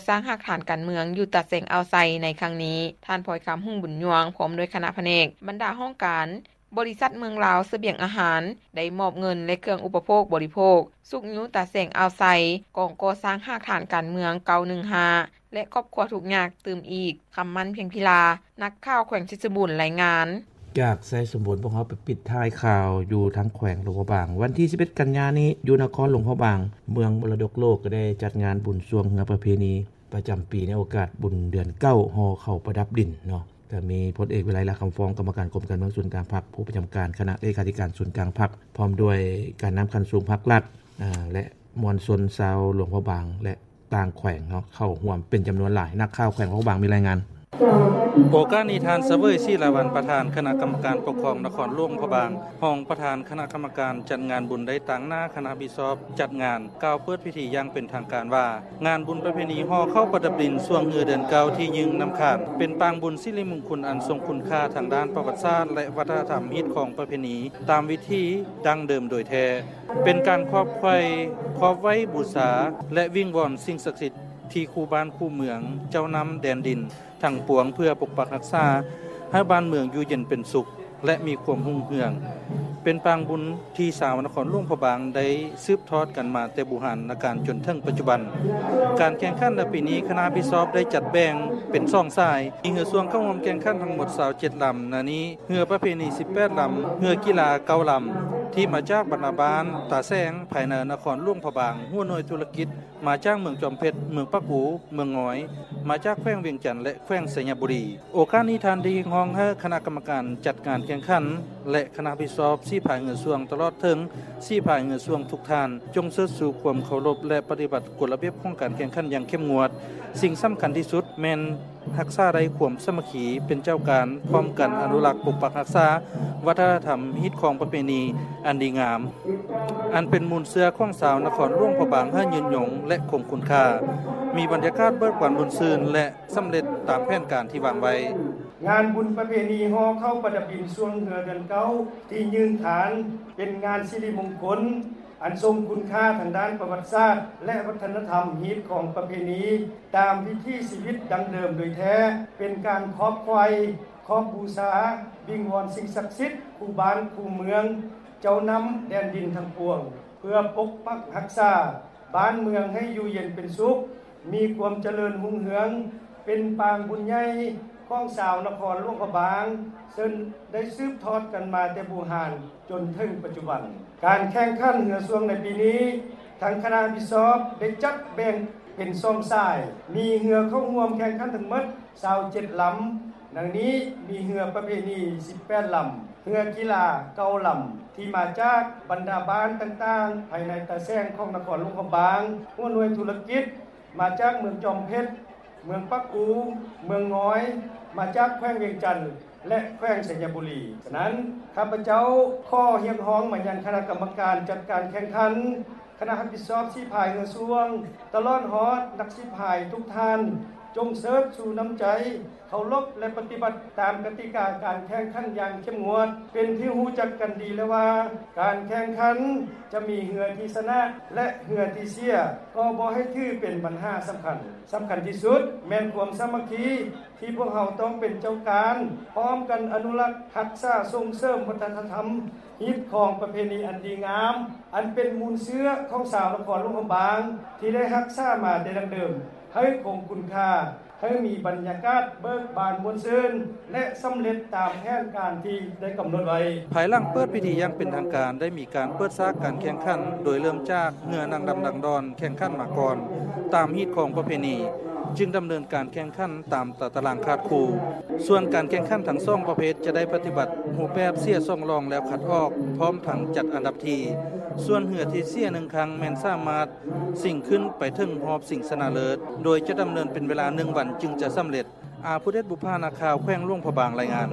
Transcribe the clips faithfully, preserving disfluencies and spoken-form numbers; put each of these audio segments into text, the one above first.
สร้างหากฐานการเมืองอยู่ตะเสงเอาไซในครั้งนี้ท่านพลอยคำหุ่งบุญยวงพร้อมด้วยคณะแผนกบรรดาห้องการบริษัทเมืองลาวเสบียงอาหารได้มอบเงินและเครื่องอุปโภคบริโภคสุกยุตะเสงเอาไซกองก่อสร้างหากฐานการเมืองเก้าหนึ่งห้าและครอบครัวทุกยากตื่มอีกคำมันเพียงพิลานักข่าวแขวงเพชรบูรณ์รายงานจากไซสมบูรณ์พวกเขาไปปิดท้ายข่าวอยู่ทั้งแขวงหลวงพระบางวันที่สิบเอ็ดกันยายนนี้อยู่นครหลวงพระบางเมืองมรดกโลกก็ได้จัดงานบุญสรวงเรือประเพณีประจำปีในโอกาสบุญเดือนเก้าฮอเข้าประดับดินเนาะก็มีพลเอกวิไลลักษณ์คำฟ้องกรรมการกรมการเมืองส่วนกลางพรรคผู้ประจำการคณะเลขาธิการส่วนกลางพรรคพร้อมด้วยการนำคันสูงพรรครัฐอ่าและมวลชนชาวหลวงพระบางและต่างแขวงเนาะเข้าร่วมเป็นจำนวนหลายนักข่าวแขวงหลวงพระบางมีรายงานโอกาสนี้ทานเสวยศิลาวันประธานคณะกรรมการปกครองนครหลวงพระบางห้องประธานคณะกรรมการจัดงานบุญได้ตั้งหน้าคณะบิชอปจัดงานกล่าวเปิดพิธีอย่างเป็นทางการว่างานบุญประเพณีฮอเข้าประดับดินช่วงเดือนเก้าที่ยึงน้ำขานเป็นปางบุญสิริมงคลอันทรงคุณค่าทางด้านประวัติศาสตร์และวัฒนธรรมฮิตของประเพณีตามวิธีดั้งเดิมโดยแท้เป็นการครอบไว้ครอบไว้บูชาและวิงวอนสิ่งศักดิ์สิทธิ์ที่คู่บ้านคู่เมืองเจ้านำแดนดินทั้งปวงเพื่อปกปักรักษาให้บ้านเมืองอยู่เย็นเป็นสุขและมีความรุ่งเรืองเป็นปางบุญที่ชาวนครหลวงพระบางได้สืบทอดกันมาแต่โบราณกาลจนถึงปัจจุบันการแข่งขันในปีนี้คณะบิชอปได้จัดแบ่งเป็นสองสายมีเรือส่วนเข้าร่วมแข่งขันทั้งหมดยี่สิบเจ็ดลำนานี้เรือประเพณีสิบแปดลำเรือกีฬาเก้าลำที่มาจากบรรณาบานตาแสงภายในนครหลวงพระบางหัวหน่วยธุรกิจมาจากเมืองจอมเพชรเมืองปักกูเมืองง้อยมาจากแขวงเวียงจันทน์และแขวงสัญญบุรีโอกาสนี้ทานดีห้องให้คณะกรรมการจัดการแข่งขันและคณะบิชอปสี่ภายเงินส่วงตลอดถึงสี่ภายเงินส่วงทุกท่านจงเสริมสู่ความเคารพและปฏิบัติกฎระเบียบของการแข่งขันอย่างเข้มงวดสิ่งสำคัญที่สุดแม่นรักษาไร้ความสามัคคีเป็นเจ้าการพร้อมกันอนุรักษ์ปกปักรักษาวัฒนธรรมฮิตของประเพณีอันดีงามอันเป็นมูลเสื้อของชาวนครหลวงพระบางให้ยืนยงและคงคุณค่ามีบรรยากาศเบิกบานบุญชื่นและสำเร็จตามแผนการที่วางไว้งานบุญประเพณีฮอเข้าประดับดินช่วงเรือเดือนเก้าที่ยืนฐานเป็นงานสิริมงคลอันทรงคุณค่าทางด้านประวัติศาสตร์และวัฒนธรรมฮิตของประเพณีตามวิถีชีวิตดั้งเดิมโดยแท้เป็นการครอบไว้ครอบบูชาวิงวอนสิ่งศักดิ์สิทธิ์คู่บ้านคู่เมืองเจ้านำแดนดินทั้งปวงเพื่อปกปักรักษาบ้านเมืองให้อยู่เย็นเป็นสุขมีความเจริญรุ่งเรืองเป็นปางบุญใหญ่ของชาวนครหลวงพระบางซึ่งได้สืบทอดกันมาแต่โบราณจนถึงปัจจุบันการแข่งขันเรือส่วงในปีนี้ทางคณะบิชอปได้จัดแบ่งเป็นสองสายมีเรือเข้าร่วมแข่งขันทั้งหมดยี่สิบเจ็ดลำดังนี้มีเรือประเพณีสิบแปดลำเรือกีฬาเก้าลำที่มาจากบรรดาบ้านต่างๆภายในตะแสงของนครหลวงพระบางหัวหน่วยธุรกิจมาจากเมืองจอมเพชรเมืองปักกูเมืองน้อยมาจากแขวงเวียงจันทน์และแขวงสัญญบุรีฉะนั้นข้าพเจ้าข้อเรียกร้องมายังคณะกรรมการจัดการแข่งขันคณะรับผิดชอบสิพายเรือส่วงตลอดฮอดนักสิพายทุกท่านจงเสริมสู่น้ำใจเคารพและปฏิบัติตามกติกาการแข่งขันอย่างเข้มงวดเป็นที่รู้จักกันดีแล้วว่าการแข่งขันจะมีเหือที่ชนะและเหือที่เสียก็บ่ให้ถือเป็นปัญหาสำคัญสำคัญที่สุดแม่นความสามัคคีที่พวกเราต้องเป็นเจ้าการพร้อมกันอนุรักษ์รักษาส่งเสริมวัฒนธรรมฮิตของประเพณีอันดีงามอันเป็นมูลเชื้อของชาวนครหลวงพระบางที่ได้รักษามาแต่ดั้งเดิมให้คงคุณค่าให้มีบรรยากาศเบิกบานมวลซื่นและสำเร็จตามแผนการที่ได้กำหนดไว้ภายหลังเปิดพิธีอย่างเป็นทางการได้มีการเปิดฉากการแข่งขันโดยเริ่มจากเรือนางดำดังดอนแข่งขันมาก่อนตามฮิตของประเพณีจึงดำเนินการแข่งขันตามตารางคาดคู่ส่วนการแข่งขันทั้งสองประเภทจะได้ปฏิบัติรูปแบบเสียสองรองแล้วคัดออกพร้อมทั้งจัดอันดับที่ส่วนเหือที่เสียหนึ่งครั้งแม่นสามารถสิ่งขึ้นไปถึงรอบสิ่งชนะเลิศโดยจะดำเนินเป็นเวลาหนึ่งวันจึงจะสำเร็จอาผู้เด็ดบุพานาข่าวแขวงหลวงพระบางรายงาน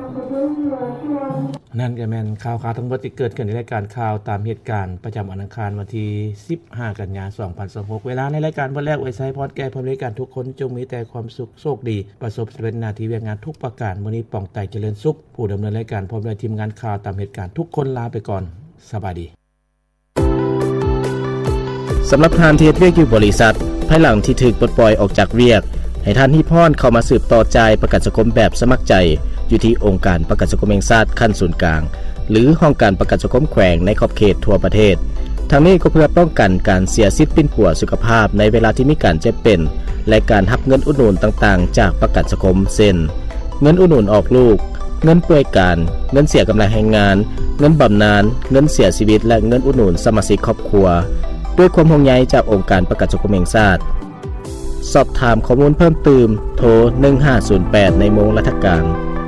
นั่นก็แม่นข่าวข่าวทั้งหมดที่เกิดขึ้นในรายการข่าวตามเหตุการณ์ประจำวันอังคารวันที่สิบห้ากันยายนสองพันยี่สิบหกเวลาในรายการวันแรกไว้ใช้พรแก่ผู้บริการทุกคนจงมีแต่ความสุขโชคดีประสบสำเร็จหน้าที่เวียกงานทุกประการมื้อนี้ป่องไต่เจริญสุขผู้ดำเนินรายการพร้อมด้วยทีมงานข่าวตามเหตุการณ์ทุกคนลาไปก่อนสวัสดีสำหรับทานที่เฮ็ดเวียกอยู่บริษัทภายหลังที่ถูกปลดปล่อยออกจากเวียกให้ท่านฮิพรเข้ามาสืบต่อจ่ายประกันสังคมแบบสมัครใจอยู่ที่องค์การประกันสังคมแห่งชาติขั้นศูนย์กลางหรือห้องการประกันสังคมแขวงในขอบเขตทั่วประเทศทางนี้ก็เพื่อป้องกันการเสียสิทธิ์ปิ้นปัวสุขภาพในเวลาที่มีการเจ็บเป็นและการรับเงินอุดหนุนต่างๆจากประกันสังคมเช่นเงินอุดหนุนออกลูกเงินป่วยการเงินเสียกำไรแรงงานเงินบำนาญเงินเสียชีวิตและเงินอุดหนุนสมาชิกครอบครัวด้วยความห่วงใยจากองค์การประกันสังคมแห่งชาติสอบถามข้อมูลเพิ่มเติมโทรหนึ่งห้าศูนย์แปดในโมงราชการ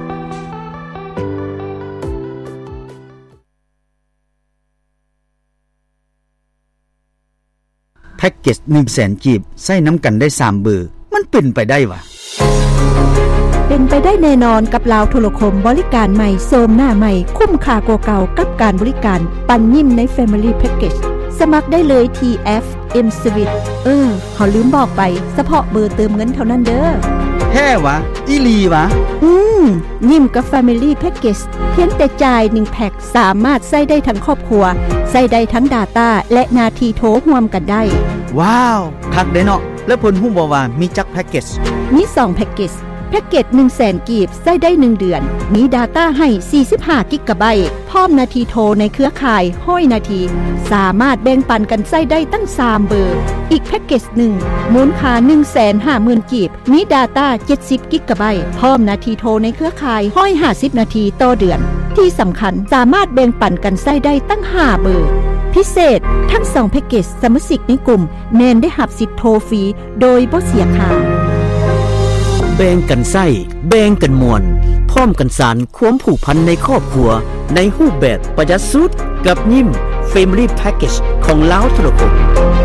แพ็กเกจ หนึ่งแสน กีบใส่น้ำกันได้สามเบอร์มันเป็นไปได้วะเป็นไปได้แน่นอนกับลาวโทรคมบริการใหม่โซมหน้าใหม่คุ้มค่ากว่าเก่ากับการบริการปันยิ้มใน Family Package สมัครได้เลย ที เอฟ M Switch เออเฮาลืมบอกไปเฉพาะเบอร์เติมเงินเท่านั้นเด้อแท้วะอีหลีวะอืมยิ้มกับ Family Package เพียงแต่จ่ายหนึ่งแพ็คสามารถใช้ได้ทั้งครอบครัวใช้ได้ทั้ง Data และนาทีโทรร่วมกันได้ว้าวคักเด้เนาะแล้วเพิ่นฮู้บ่ว่ามีจักแพ็กเกจมีสองแพ็กเกจแพ็กเกจ หนึ่งแสน กีบใช้ได้หนึ่งเดือนมี Data ให้สี่สิบห้ากิกะไบต์พร้อมนาทีโทรในเครือข่ายห้อยนาทีสามารถแบ่งปันกันใช้ได้ตั้งสามเบอร์อีกแพ็กเกจหนึ่งมูลค่า หนึ่งแสนห้าหมื่น กีบมี Data เจ็ดสิบกิกะไบต์พร้อมนาทีโทรในเครือข่ายห้อยห้าสิบนาทีต่อเดือนที่สำคัญสามารถแบ่งปันกันใช้ได้ตั้งห้าเบอร์พิเศษทั้งสองแพ็กเกจสมาชิกในกลุ่มแม่นได้รับสิทธิ์โทรฟรีโดยบ่เสียค่าแบ่งกันไส้แบ่งกันมวลพร้อมกันสานความผูกพันในครอบครัวในรูปแบบประหยัดสุดกับยิ้ม Family Package ของลาวโทรคม